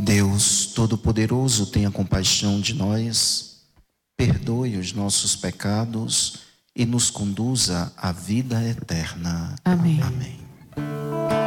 Deus Todo-Poderoso, tenha compaixão de nós, perdoe os nossos pecados e nos conduza à vida eterna. Amém. Amém.